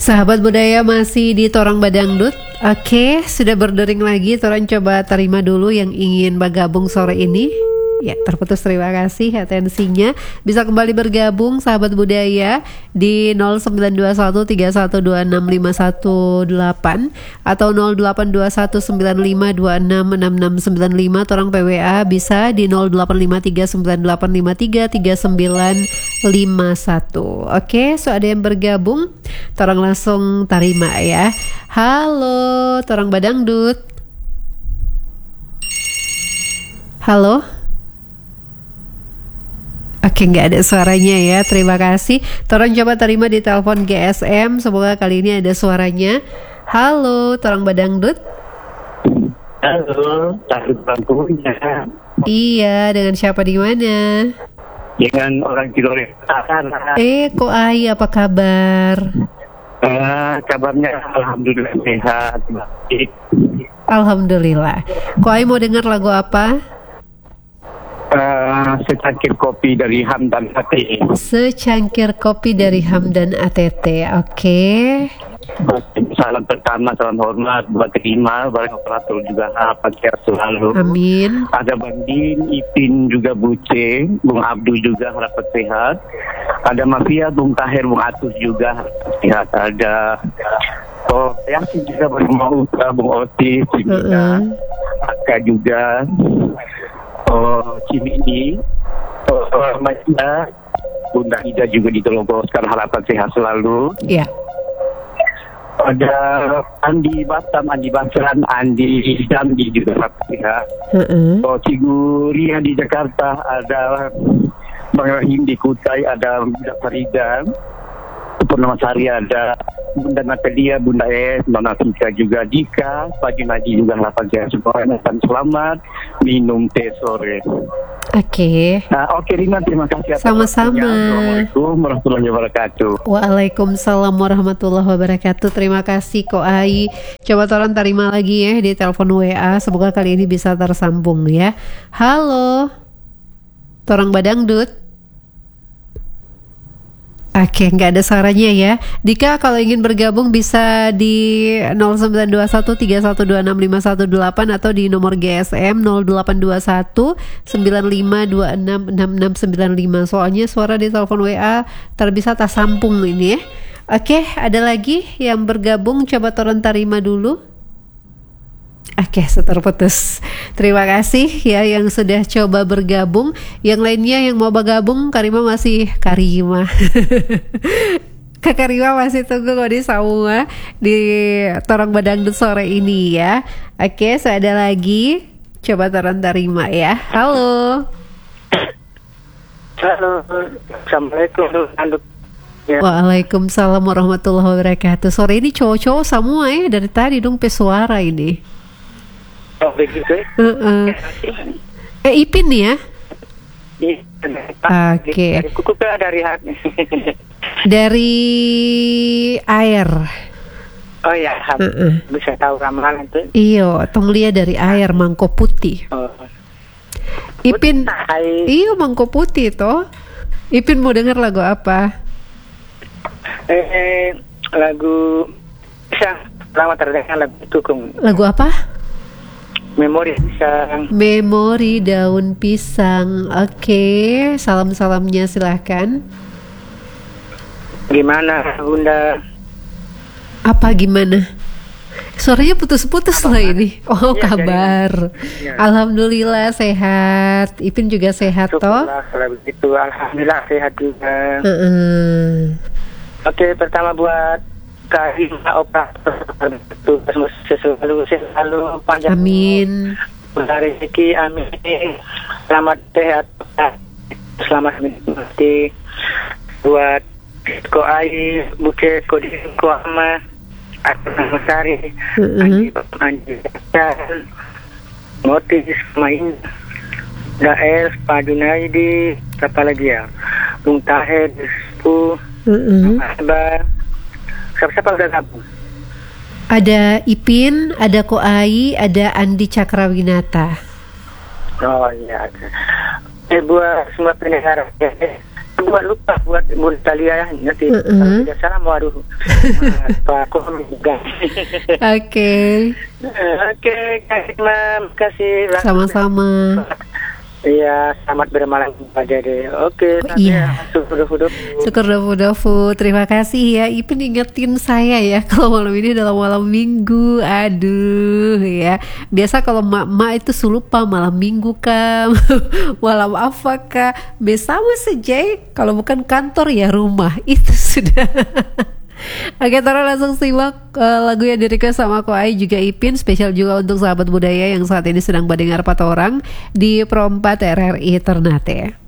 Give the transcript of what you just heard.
Sahabat budaya masih di Torang Badangdut. Oke, sudah berdering lagi. Torang coba terima dulu yang ingin bergabung sore ini. Ya, terputus, terima kasih atensinya. Bisa kembali bergabung sahabat budaya di 092131265518 atau 082195266695. Torang PWA bisa di 085398533951. Oke, so ada yang bergabung, torang langsung terima ya. Halo, Torang Badangdut. Halo. Oke, nggak ada suaranya ya, terima kasih. Torang coba terima di telepon GSM, semoga kali ini ada suaranya. Halo, Torang Badangdut. Halo, takut bangkunya. Iya, dengan siapa di mana? Dengan orang Cilore. Ko Ai, apa kabar? Kabarnya alhamdulillah sehat, baik. Alhamdulillah. Ko Ai mau dengar lagu apa? Secangkir kopi dari Hamdan ATT. Secangkir kopi dari Hamdan ATT. Oke. Salam pertama, salam hormat buat terima, barang operator juga harapan sehat selalu. Amin. Ada Bang Din, Ipin juga Buce, Bung Abdu juga harapan sehat. Ada Mafia, Bung Tahir, Bung Atus juga harapan sehat. Ada yang juga Bung Bung Otis, Aka juga. Cimini, Majda, Bunda Ida juga di Telogor, sekarang harapan sehat selalu. Iya. Ada Andi Batam, Andi Basran, Andi Damdi juga harapan sehat. Ciguria di Jakarta, ada Bang Rahim di Kutai, ada Bunda Farida, Purnama Sari, ada Bunda Natalia, Bunda Nona Fika juga, Dika, Pak Junadi juga harapan sehat semua. Dan selamat minum teh sore. Oke. Oke Rima, terima kasih. Sama-sama. Assalamualaikum warahmatullahi wabarakatuh. Waalaikumsalam warahmatullahi wabarakatuh. Terima kasih Ko Ai. Coba Torang terima lagi ya di telepon WA. Semoga kali ini bisa tersambung ya. Halo, Torang Badangdut. Oke, nggak ada suaranya ya. Dika kalau ingin bergabung bisa di 092131265518 atau di nomor GSM 082195266695. Soalnya suara di telepon WA terbisa tak sambung ini ya. Oke, ada lagi yang bergabung, coba Torang terima dulu. Oke, terputus. Terima kasih ya yang sudah coba bergabung. Yang lainnya yang mau bergabung, Karima Kak Karima masih tunggu kok di semua di Torang Badangdut sore ini ya. Oke, so ada lagi. Coba Torang terima ya. Halo. Halo. Assalamualaikum. Ya. Waalaikumsalam warahmatullahi wabarakatuh. Sore ini cowok-cowok semua ya, dari tadi dong pesuara ini. Oh begitu. Ipin nih ya. Oke. Dari hati. Dari air. Oh ya, bisa tahu ramalan itu. Iyo, tong lihat dari air mangkok putih. Ipin, iyo mangkok putih toh. Ipin mau dengar lagu apa? Lagu bisa lama terdengar lagu itu Lagu apa? Memori pisang. Memori daun pisang. Oke, salam-salamnya silahkan. Gimana Bunda? Apa gimana? Suaranya putus-putus loh ini. Oh, ya, kabar. Ya. Alhamdulillah sehat. Ipin juga sehat toh? Kalau begitu, alhamdulillah sehat juga. Oke, pertama buat Karima operator selalu panjang. Amin. Rezeki, amin. Selamat sehat, selamat menikmati. Buat Ko Ai, Buce, Ko Ama, Akna Mesari, Anji Dan, Motis, Main, Dael, Pak Junaidi, siapa lagi ya? Bung Tahir, Pu, Abah. Siapa udah gabung? Ada Ipin, ada Ko Ai, ada Andi Cakrawinata. Oh iya. Buat semua pendengar buat lupa buat Talia nanti kalau tidak salah waduh Pak aku juga. Oke. Oke, terima kasih. Sama-sama. Iya, selamat bermalam Pak Dede. Oke, iya. Syukur Dafu. Terima kasih ya. Ipin ingetin saya ya kalau malam ini adalah malam minggu. Aduh ya. Biasa kalau mak itu lupa malam minggu kah, malam apa kah. Bersama saja. Kalau bukan kantor ya rumah. Itu sudah. Oke, Tara langsung simak lagu yang di-request sama Ko Ai juga Ipin, spesial juga untuk sahabat budaya yang saat ini sedang mendengar 4 orang di Pro 4 RRI Ternate.